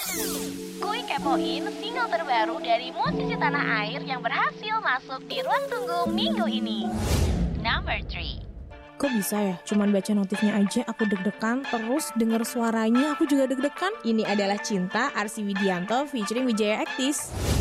Kuy kepoin single terbaru dari musisi tanah air yang berhasil masuk di ruang tunggu minggu ini. Number 3. Kok bisa ya? Cuman baca notifnya aja aku deg-degan, terus denger suaranya aku juga deg-degan. Ini adalah Cinta Arsy Widianto featuring Wijaya Aktis.